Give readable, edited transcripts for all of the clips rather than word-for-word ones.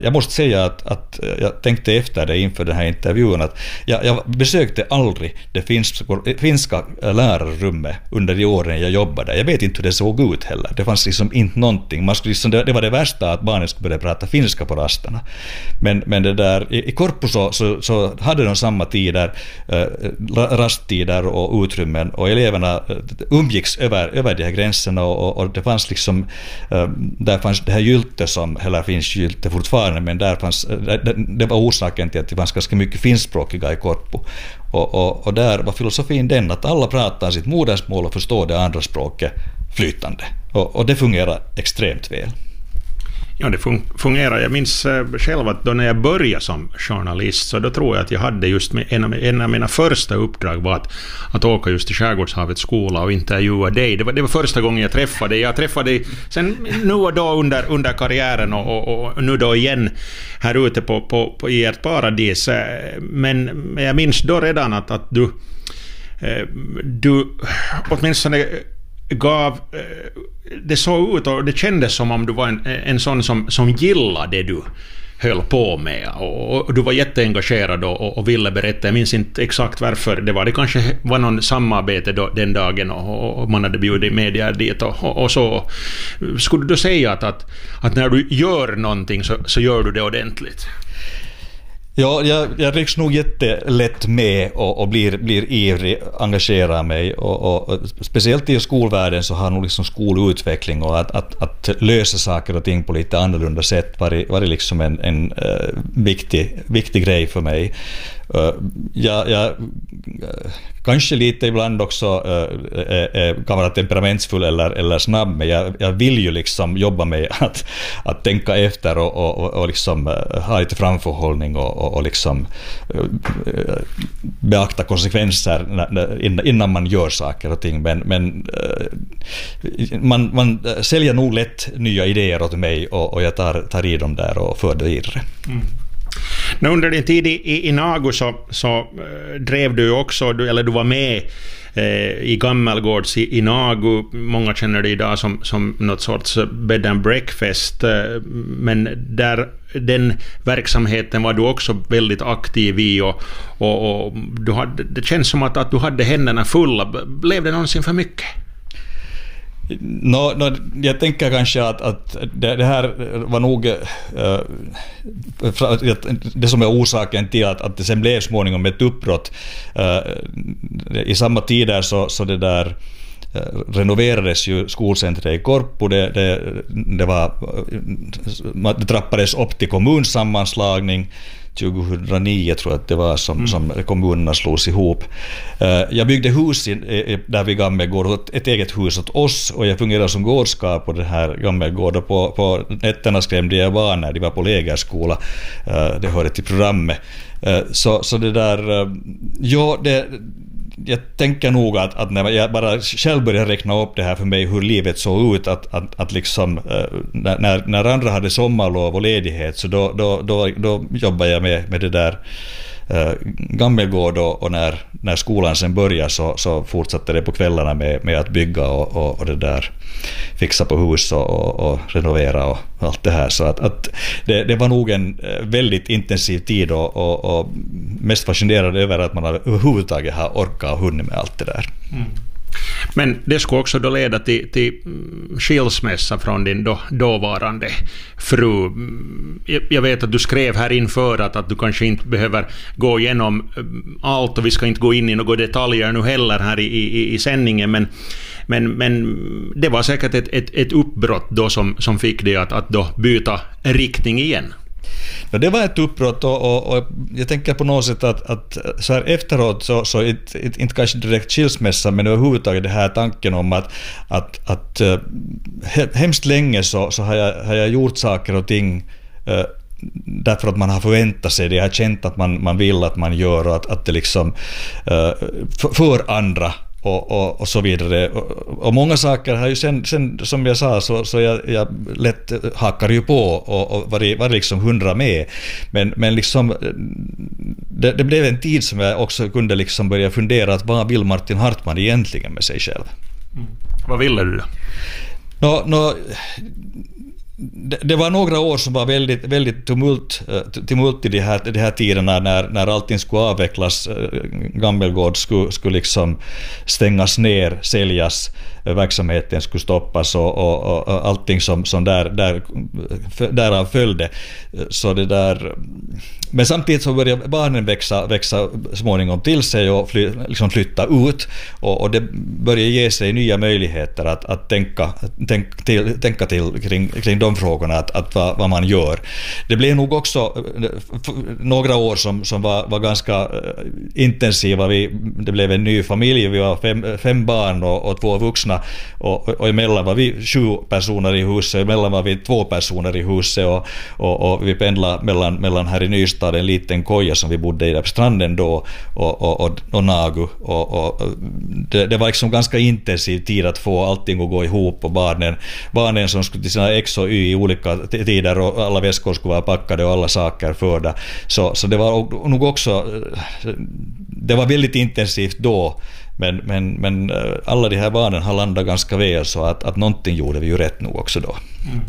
Jag måste säga att jag tänkte efter det inför den här intervjun att jag besökte aldrig det finska lärarrummet under de åren jag jobbade. Jag vet inte hur det såg ut heller. Det fanns liksom inte någonting. Man skulle liksom, det var det värsta att barnen skulle börja prata finska på rasterna. Men det där, i Korpu så hade de samma tider, rasttider och utrymmen, och eleverna umgicks över de här gränserna, och det fanns liksom, där fanns det här gylte som, eller finns gylte fortfarande, men där fanns, det var orsaken till att det fanns ganska mycket finskspråkiga i Korpu. Och där var filosofin den att alla pratar sitt modersmål och förstår det andra språket flytande. Och det fungerar extremt väl. Ja, det fungerar. Jag minns själv att då när jag började som journalist, så då tror jag att jag hade just en av mina första uppdrag var att åka just till Skärgårdshavets skola och intervjua dig. Det var första gången jag träffade dig. Jag träffade dig sen nu och då under karriären och nu då igen här ute på i ert paradis. Men jag minns då redan att du åtminstone gav, det såg ut och det kändes som om du var en sån som gillade det du höll på med, och du var jätteengagerad och ville berätta. Jag minns inte exakt varför det var. Det kanske var någon samarbete den dagen och man hade bjudit media dit och så. Skulle du säga att när du gör någonting så gör du det ordentligt? Ja, jag rycks nog jättelätt med och blir ivrig, engagerar mig, och speciellt i skolvärlden så har nog liksom skolutveckling och att lösa saker och ting på lite annorlunda sätt var liksom en viktig grej för mig. Jag kanske lite ibland också kan vara temperamentsfull eller snabb, men jag vill ju liksom jobba med att tänka efter och liksom ha lite framförhållning och liksom beakta konsekvenser innan man gör saker och ting, men man säljer nog lätt nya idéer åt mig, och jag tar i dem där och för det vidare. Under din tid i Nagu så drev du också, eller du var med i Gammelgårds i Nagu. Många känner det idag som något sorts bed and breakfast, men där den verksamheten var du också väldigt aktiv i, och du hade, det känns som att du hade händerna fulla. Blev det någonsin för mycket? Jag tänker kanske att det här var nog det som är orsaken till att det sen blev småningom ett uppbrott. I samma tider så det där renoverades ju skolcentret i Korpu. Det trappades upp till kommunsammanslagning 2009, tror jag att det var som kommunerna slogs ihop. Jag byggde hus där vid Gammelgård, ett eget hus åt oss, och jag fungerade som gårdskap på det här Gammelgård. På nätterna skrämde jag barn när de var på lägerskola. Det hörde till programmet. Så det där, jag tänker nog att när jag bara själv började räkna upp det här för mig, hur livet såg ut, att liksom när andra hade sommarlov och ledighet, så då jobbade jag med det där Gammelgård, och när skolan sen började så fortsatte det på kvällarna med att bygga och det där, fixa på hus och renovera och allt det här, så att det var nog en väldigt intensiv tid, och mest fascinerad över att man överhuvudtaget har orkat och hunnit med allt det där. Men det skulle också då leda till skilsmässa från din dåvarande fru. Jag vet att du skrev här inför att du kanske inte behöver gå igenom allt, och vi ska inte gå in i några detaljer nu heller här i sändningen, men det var säkert ett uppbrott då som fick dig att då byta riktning igen. Ja, det var ett uppbrott, och jag tänker på något sätt att så här efteråt så inte kanske direkt skilsmässa, men överhuvudtaget det här tanken om att hemskt länge så har jag gjort saker och ting därför att man har förväntat sig det. Jag har känt att man vill att man gör, och att det liksom för andra och så vidare. Och många saker har ju sen som jag sa, så jag lätt hakar ju på och var liksom 100 med. Men liksom det blev en tid som jag också kunde liksom börja fundera att vad vill Martin Hartman egentligen med sig själv? Vad ville du då? det var några år som var väldigt tumult i de här tiderna när allting skulle avvecklas. Gammelgård skulle liksom stängas ner, säljas, verksamheten skulle stoppas och allting som därav följde. Så det där, men samtidigt så började barnen växa småningom till sig och flytta ut, och det började ge sig nya möjligheter att tänka till kring de frågorna, att vad man gör. Det blev nog också några år som var ganska intensiva. Det blev en ny familj, vi var 5 barn och 2 vuxna, och emellan var vi 7 personer i huset, emellan var vi 2 personer i huset, och vi pendlade mellan här i Nystad, en liten koja som vi bodde i där på stranden då, och Nagu, och det var liksom ganska intensiv tid att få allting att gå ihop, och barnen som skulle till sina X och Y i olika tider, och alla väskor skulle vara packade och alla saker förda, så det var nog också, det var väldigt intensivt då, men alla de här barnen har landat ganska väl, så att någonting gjorde vi ju rätt nog också då.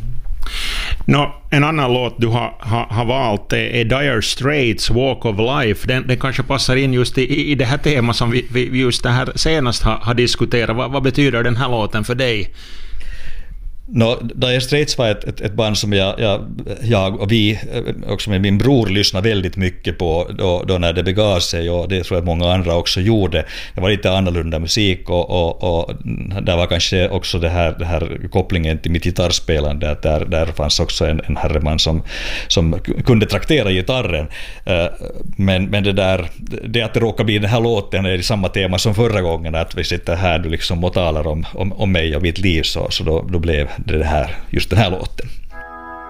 En annan låt du har valt är Dire Straits, Walk of Life. Den kanske passar in just i det här temat som vi just det här senast har diskuterat. Vad betyder den här låten för dig? Dire Straits var ett band som jag och vi, också med min bror, lyssnade väldigt mycket på då när det begav sig, och det tror jag många andra också gjorde. Det var lite annorlunda musik, och där var kanske också det här kopplingen till mitt gitarrspelande, att där fanns också en herreman som kunde traktera gitarren. Men det att det råkar bli den här låten är samma tema som förra gången, att vi sitter här liksom och talar om mig och mitt liv, så då blev det här, just den här låten.